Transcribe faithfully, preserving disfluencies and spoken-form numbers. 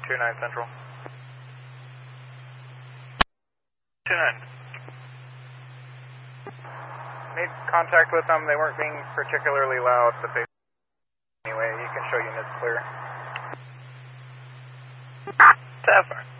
two nine Central. two nine. Made contact with them. They weren't being particularly loud, but they... Anyway, you can show units clear. Zephyr.